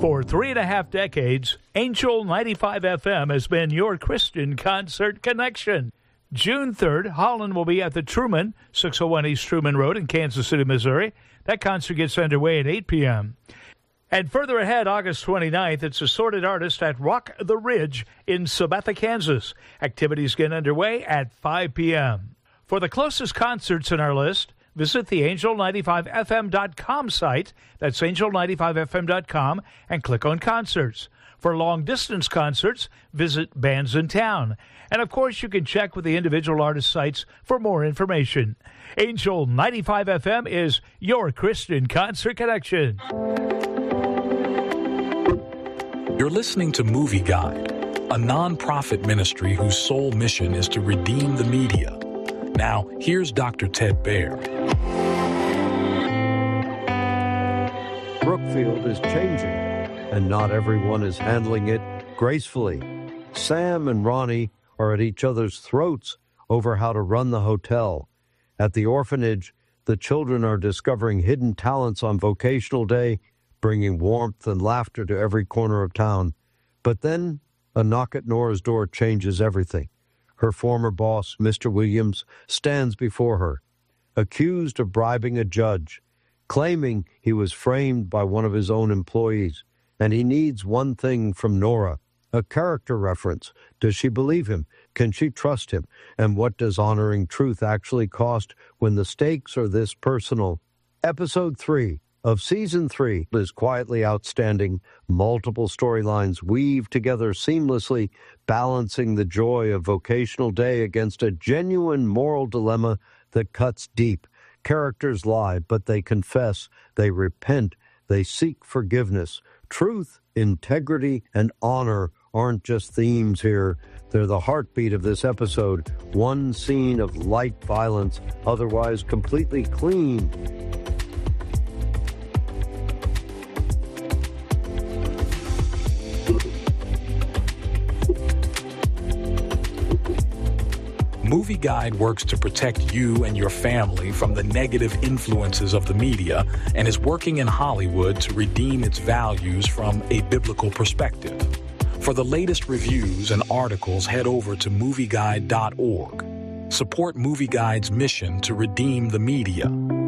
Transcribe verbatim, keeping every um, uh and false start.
For three and a half decades, Angel ninety-five F M has been your Christian concert connection. June third, Holland will be at the Truman, six oh one East Truman Road in Kansas City, Missouri. That concert gets underway at eight p.m. And further ahead, August twenty-ninth, it's Assorted Artist at Rock the Ridge in Sabetha, Kansas. Activities get underway at five p.m. For the closest concerts in our list, visit the angel ninety-five F M dot com site. That's angel ninety-five F M dot com and click on concerts. For long-distance concerts, visit Bands in Town. And, of course, you can check with the individual artist sites for more information. Angel ninety-five F M is your Christian concert connection. You're listening to Movie Guide, a non-profit ministry whose sole mission is to redeem the media. Now, here's Doctor Ted Baer. Brookfield is changing, and not everyone is handling it gracefully. Sam and Ronnie are at each other's throats over how to run the hotel. At the orphanage, the children are discovering hidden talents on vocational day, bringing warmth and laughter to every corner of town. But then, a knock at Nora's door changes everything. Her former boss, Mister Williams, stands before her, accused of bribing a judge, claiming he was framed by one of his own employees, and he needs one thing from Nora, a character reference. Does she believe him? Can she trust him? And what does honoring truth actually cost when the stakes are this personal? Episode three of Season three is quietly outstanding. Multiple storylines weave together seamlessly, balancing the joy of vocational day against a genuine moral dilemma that cuts deep. Characters lie, but they confess, they repent, they seek forgiveness. Truth, integrity, and honor aren't just themes here. They're the heartbeat of this episode. One scene of light violence, otherwise completely clean. Movie Guide works to protect you and your family from the negative influences of the media and is working in Hollywood to redeem its values from a biblical perspective. For the latest reviews and articles, head over to movie guide dot org. Support Movie Guide's mission to redeem the media.